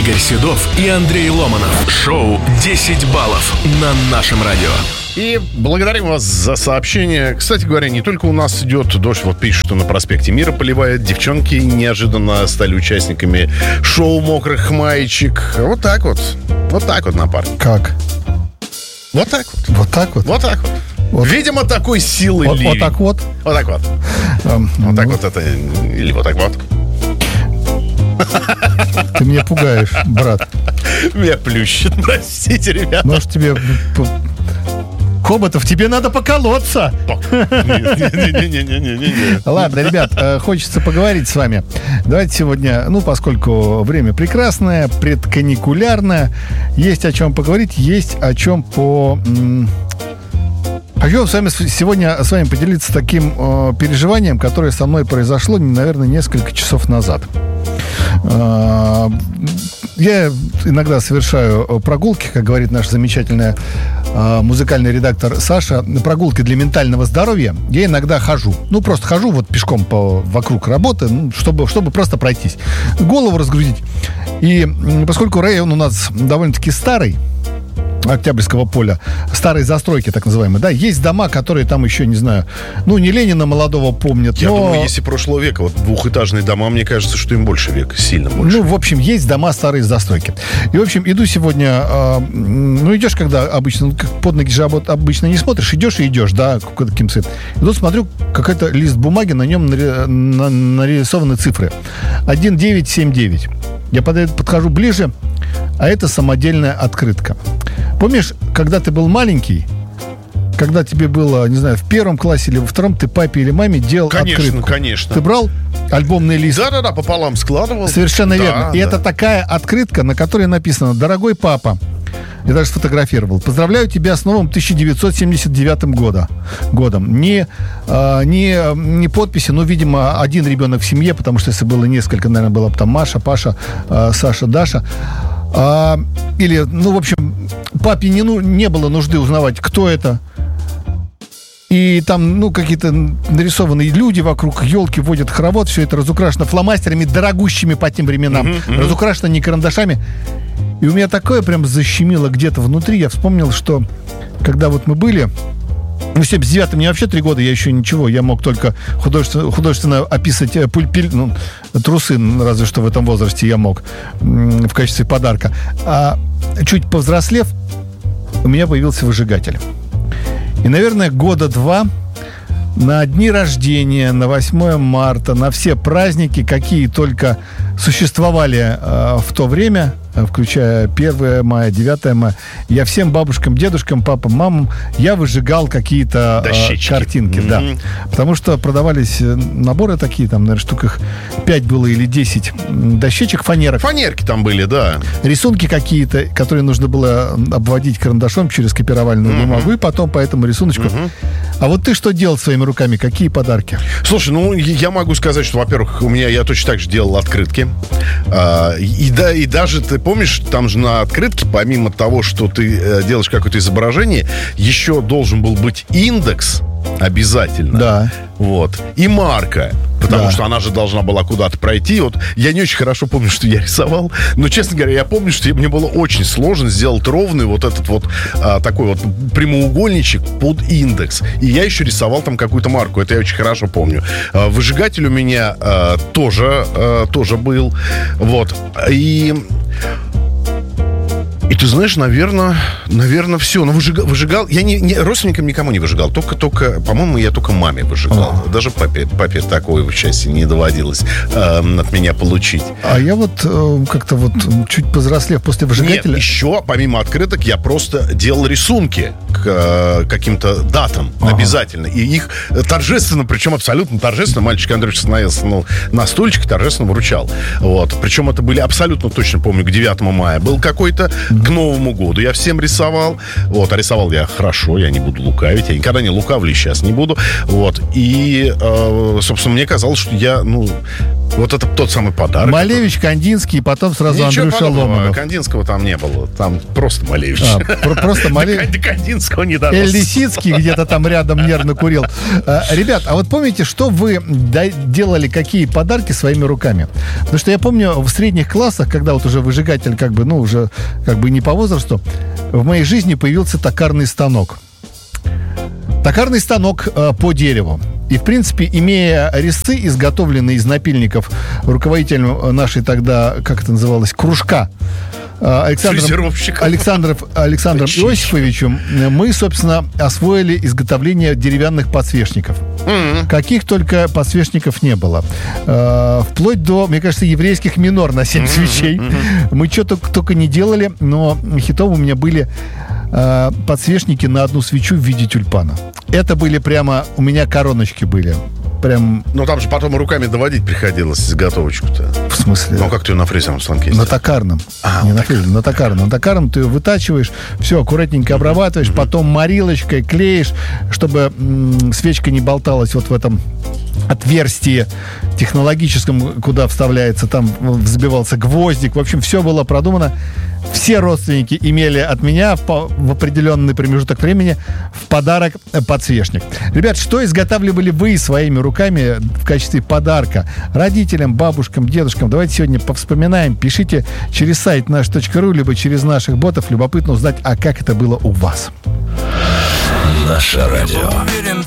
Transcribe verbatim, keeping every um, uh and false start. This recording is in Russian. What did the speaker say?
Игорь Седов и Андрей Ломанов. Шоу «десять баллов» на нашем радио. И благодарим вас за сообщение. Кстати говоря, не только у нас идет дождь. Вот пишут, что на проспекте Мира поливает. Девчонки неожиданно стали участниками шоу «Мокрых маечек». Вот так вот. Вот так вот, напарник. Как? Вот так вот. Вот так вот? Вот так вот. Вот. Видимо, такой силы Вот, ливень. вот так вот? Вот так вот. Эм, Вот так ну, вот это. Или вот так вот. Ты меня пугаешь, брат. Меня плющит. Простите, ребята. Может, тебе... Хоботов, тебе надо поколоться. Не-не-не-не-не-не. Ладно, ребят, э, хочется поговорить с вами. Давайте сегодня, ну, поскольку время прекрасное, предканикулярное, есть о чем поговорить, есть о чем по... м- Хочу с вами сегодня с вами поделиться таким э, переживанием, которое со мной произошло, наверное, несколько часов назад. Э, я иногда совершаю прогулки, как говорит наш замечательный э, музыкальный редактор Саша, прогулки для ментального здоровья. Я иногда хожу. Ну, просто хожу вот пешком по, вокруг работы, ну, чтобы, чтобы просто пройтись. Голову разгрузить. И поскольку район у нас довольно-таки старый, Октябрьского поля, старые застройки, так называемые, да, есть дома, которые там еще, не знаю, ну, не Ленина молодого помнят, Я но... думаю, если прошлого века, вот двухэтажные дома, мне кажется, что им больше века, сильно больше. Ну, в общем, есть дома старые застройки. И, в общем, иду сегодня, э, ну, идешь, когда обычно, ну, как под ноги же обычно не смотришь, идешь и идешь, да, каким цветом. И тут смотрю, какой-то лист бумаги, на нем нари- на- нарисованы цифры. один девять семь девять. Я под- подхожу ближе, а это самодельная открытка. Помнишь, когда ты был маленький, когда тебе было, не знаю, в первом классе или во втором, ты папе или маме делал Конечно, открытку? конечно. Ты брал альбомный лист? Да-да-да, пополам складывал. Совершенно Да, верно. И да. это такая открытка, на которой написано: «Дорогой папа», я даже сфотографировал, «поздравляю тебя с новым тысяча девятьсот семьдесят девятым года, годом». Не, а, не, не подписи, но, видимо, один ребенок в семье, потому что если было несколько, наверное, было бы там Маша, Паша, а, Саша, Даша. А, или, ну, в общем, папе не, ну, не было нужды узнавать, кто это. И там, ну, какие-то нарисованные люди вокруг, елки водят хоровод, все это разукрашено фломастерами, дорогущими по тем временам, Uh-huh, uh-huh. разукрашено не карандашами. И у меня такое прям защемило где-то внутри. Я вспомнил, что когда вот мы были... Ну, в семьдесят девятом мне вообще три года, я еще ничего. Я мог только художественно, художественно описать э, пульпиль, ну, трусы, разве что в этом возрасте я мог м- в качестве подарка. А чуть повзрослев, у меня появился выжигатель. И, наверное, года два на дни рождения, на восьмое марта, на все праздники, какие только существовали э, в то время, включая первое мая, девятое мая, я всем бабушкам, дедушкам, папам, мамам, я выжигал какие-то э, картинки. Mm-hmm. Да. Потому что продавались наборы такие, там, наверное, штук их пять было или десять дощечек, фанерок. Фанерки там были, да. Рисунки какие-то, которые нужно было обводить карандашом через копировальную mm-hmm. бумагу, и потом по этому рисуночку. Mm-hmm. А вот ты что делал своими руками? Какие подарки? Слушай, ну, я могу сказать, что, во-первых, у меня, я точно так же делал открытки. А, и, да, и даже, ты помнишь, там же на открытке, помимо того, что ты э, делаешь какое-то изображение, еще должен был быть индекс обязательно. Да. Вот. И марка. Потому Да. что она же должна была куда-то пройти. Вот я не очень хорошо помню, что я рисовал. Но, честно говоря, я помню, что мне было очень сложно сделать ровный вот этот вот а, такой вот прямоугольничек под индекс. И я еще рисовал там какую-то марку. Это я очень хорошо помню. А, выжигатель у меня а, тоже, а, тоже был. Вот. И... И ты знаешь, наверное, наверное, все. Но выжигал, выжигал я не, не родственникам никому не выжигал. Только, только, по-моему, я только маме выжигал. А-а-а. Даже папе, папе такого счастья не доводилось э, от меня получить. А я вот э, как-то вот чуть повзрослев после выжигателя... Нет, еще, помимо открыток, я просто делал рисунки к э, каким-то датам ага. обязательно. И их торжественно, причем абсолютно торжественно, мальчик Андрюш становился ну, на стульчик, торжественно вручал. Вот. Причем это были абсолютно точно, помню, к девятому мая был какой-то, к Новому году я всем рисовал. Вот, а рисовал я хорошо, я не буду лукавить. Я никогда не лукавлю, сейчас не буду. Вот. И, э, собственно, мне казалось, что я, ну, Вот это тот самый подарок. Малевич, Кандинский, и потом сразу Ничего Андрюша подобного. Ломанов. Кандинского там не было. Там просто Малевич. А, про- просто Малевич. До Кандинского не дорос. Эль Лисицкий где-то там рядом нервно курил. А, ребят, а вот помните, что вы да- делали, какие подарки своими руками? Потому что я помню в средних классах, когда вот уже выжигатель как бы, ну, уже как бы не по возрасту, в моей жизни появился токарный станок. Токарный станок э, по дереву. И, в принципе, имея резцы, изготовленные из напильников руководителем нашей тогда, как это называлось, кружка, э, Александром, Александров, Александром Иосифовичем, мы, собственно, освоили изготовление деревянных подсвечников. Mm-hmm. Каких только подсвечников не было. Э, вплоть до, мне кажется, еврейских минор на семь mm-hmm. свечей. Mm-hmm. Мы что-то только не делали, но хитом у меня были э, подсвечники на одну свечу в виде тюльпана. Это были прямо, у меня короночки были. Прям... Но там же потом руками доводить приходилось изготовочку-то. В смысле? Ну, как ты ее на фрезерном станке На токарном. А, не вот на фрезерном, на токарном. На токарном ты ее вытачиваешь, все, аккуратненько обрабатываешь, mm-hmm. потом морилочкой клеишь, чтобы м- свечка не болталась вот в этом отверстие технологическом, куда вставляется, там взбивался гвоздик. В общем, все было продумано. Все родственники имели от меня в, в определенный промежуток времени в подарок подсвечник. Ребят, что изготавливали вы своими руками в качестве подарка родителям, бабушкам, дедушкам? Давайте сегодня повспоминаем. Пишите через сайт наш точка ру, либо через наших ботов. Любопытно узнать, а как это было у вас. Наше радио. Уверен,